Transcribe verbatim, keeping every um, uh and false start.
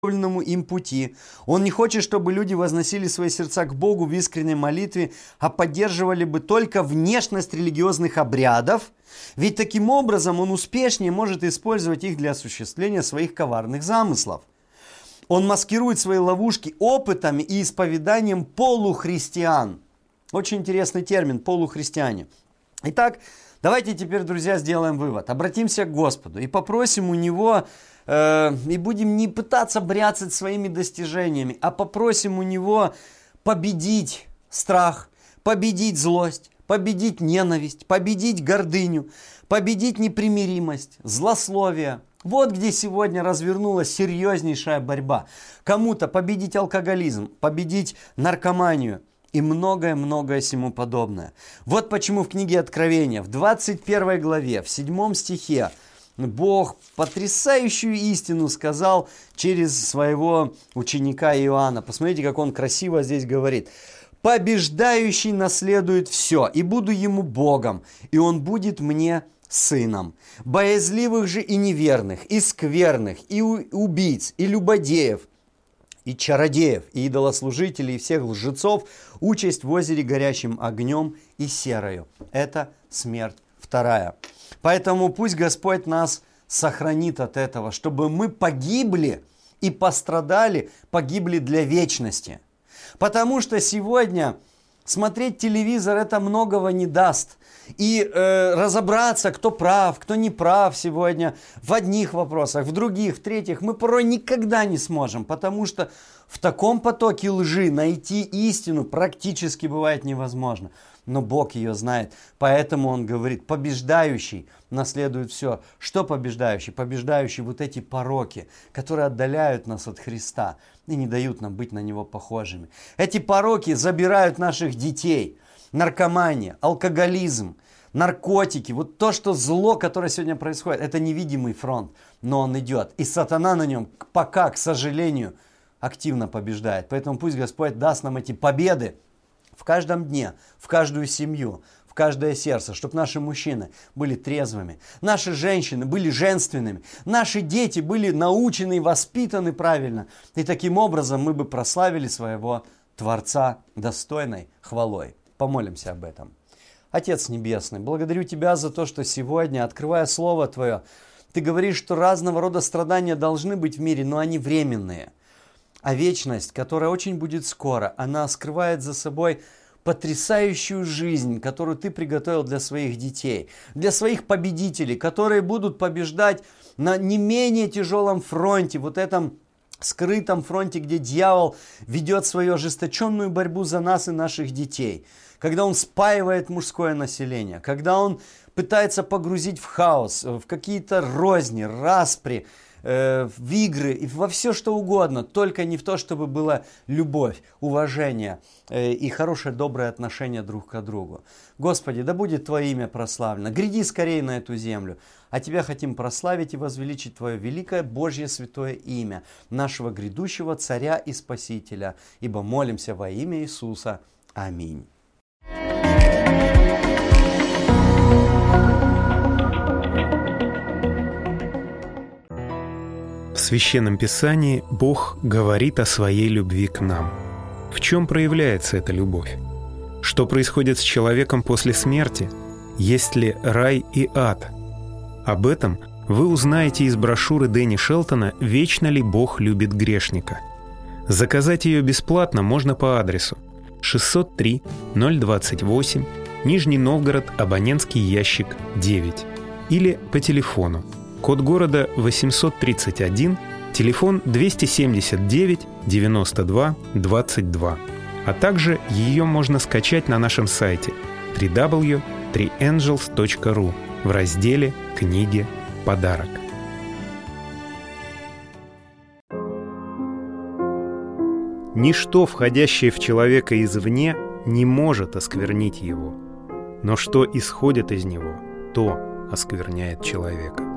им пути. Он не хочет, чтобы люди возносили свои сердца к Богу в искренней молитве, а поддерживали бы только внешность религиозных обрядов, ведь таким образом он успешнее может использовать их для осуществления своих коварных замыслов. Он маскирует свои ловушки опытами и исповеданием полухристиан. Очень интересный термин – полухристиане. Итак, давайте теперь, друзья, сделаем вывод. Обратимся к Господу и попросим у Него, э, и будем не пытаться бряцать своими достижениями, а попросим у Него победить страх, победить злость, победить ненависть, победить гордыню, победить непримиримость, злословие. Вот где сегодня развернулась серьезнейшая борьба. Кому-то победить алкоголизм, победить наркоманию и многое-многое сему подобное. Вот почему в книге Откровения, в двадцать первой главе, в седьмом стихе, Бог потрясающую истину сказал через своего ученика Иоанна. Посмотрите, как он красиво здесь говорит. «Побеждающий наследует все, и буду ему Богом, и он будет мне сыном. Боязливых же и неверных, и скверных, и убийц, и любодеев, и чародеев, и идолослужителей, и всех лжецов участь в озере горящим огнем и серою». Это смерть вторая. Поэтому пусть Господь нас сохранит от этого, чтобы мы погибли и пострадали, погибли для вечности. Потому что сегодня смотреть телевизор это многого не даст. И э, разобраться, кто прав, кто не прав сегодня в одних вопросах, в других, в третьих, мы порой никогда не сможем, потому что в таком потоке лжи найти истину практически бывает невозможно. Но Бог ее знает, поэтому Он говорит, побеждающий наследует все. Что побеждающий? Побеждающий вот эти пороки, которые отдаляют нас от Христа и не дают нам быть на Него похожими. Эти пороки забирают наших детей. Наркомания, алкоголизм, наркотики, вот то, что зло, которое сегодня происходит, это невидимый фронт, но он идет. И сатана на нем пока, к сожалению, активно побеждает. Поэтому пусть Господь даст нам эти победы в каждом дне, в каждую семью, в каждое сердце, чтобы наши мужчины были трезвыми, наши женщины были женственными, наши дети были научены и воспитаны правильно. И таким образом мы бы прославили своего Творца достойной хвалой. Помолимся об этом. Отец Небесный, благодарю Тебя за то, что сегодня, открывая Слово Твое, Ты говоришь, что разного рода страдания должны быть в мире, но они временные. А вечность, которая очень будет скоро, она скрывает за собой потрясающую жизнь, которую Ты приготовил для своих детей, для своих победителей, которые будут побеждать на не менее тяжелом фронте, вот этом скрытом фронте, где дьявол ведет свою ожесточенную борьбу за нас и наших детей. Когда он спаивает мужское население, когда он пытается погрузить в хаос, в какие-то розни, распри, э, в игры, и во все что угодно, только не в то, чтобы была любовь, уважение э, и хорошее, доброе отношение друг к другу. Господи, да будет Твое имя прославлено. Гряди скорее на эту землю. А Тебя хотим прославить и возвеличить Твое великое Божье святое имя, нашего грядущего Царя и Спасителя, ибо молимся во имя Иисуса. Аминь. В Священном Писании Бог говорит о своей любви к нам. В чем проявляется эта любовь? Что происходит с человеком после смерти? Есть ли рай и ад? Об этом вы узнаете из брошюры Дэнни Шелтона «Вечно ли Бог любит грешника?». Заказать ее бесплатно можно по адресу шестьсот три ноль двадцать восемь, Нижний Новгород, абонентский ящик девять, или по телефону, код города восемьсот тридцать один, телефон двести семьдесят девять девяносто два двадцать два, а также ее можно скачать на нашем сайте дабл ю дабл ю дабл ю точка три энджелс точка ру в разделе «Книги. Подарок». Ничто, входящее в человека извне, не может осквернить его, но что исходит из него, то оскверняет человека.